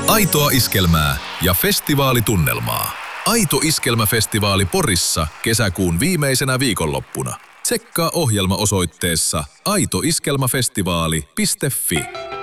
Aitoa iskelmää ja festivaalitunnelmaa. Aito iskelmäfestivaali Porissa kesäkuun viimeisenä viikonloppuna. Tsekkaa ohjelma osoitteessa aitoiskelmafestivaali.fi.